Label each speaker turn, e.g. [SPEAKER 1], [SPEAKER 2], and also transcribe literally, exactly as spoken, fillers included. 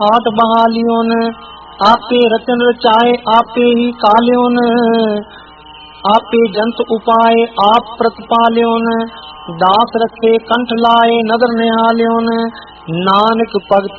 [SPEAKER 1] आट बहालियोन। आपे रचन रचाए आपे ही काल्योन। आपे जंत उपाय आप प्रतिपाल्योन। दास रखे कंठ लाए नदर निहाल्योन। नानक भगत